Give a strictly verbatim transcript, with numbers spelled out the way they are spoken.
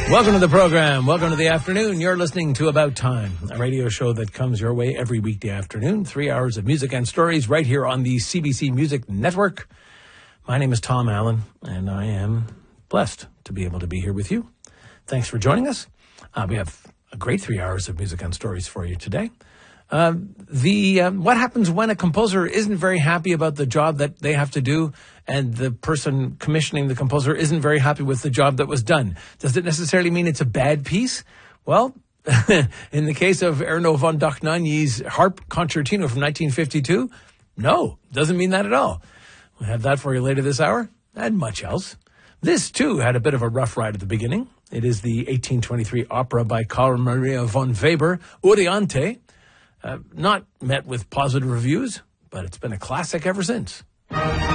Welcome to the program. Welcome to the afternoon. You're listening to About Time, a radio show that comes your way every weekday afternoon. Three hours of music and stories right here on the C B C Music Network. My name is Tom Allen, and I am blessed to be able to be here with you. Thanks for joining us. Uh, we have a great three hours of music and stories for you today. Uh, the um, what happens when a composer isn't very happy about the job that they have to do, and the person commissioning the composer isn't very happy with the job that was done? Does it necessarily mean it's a bad piece? Well, in the case of Erno von Dohnanyi's harp concertino from nineteen fifty-two, no, doesn't mean that at all. We'll have that for you later this hour, and much else. This, too, had a bit of a rough ride at the beginning. It is the eighteen twenty-three opera by Carl Maria von Weber, Euryanthe. Uh, not met with positive reviews, but it's been a classic ever since.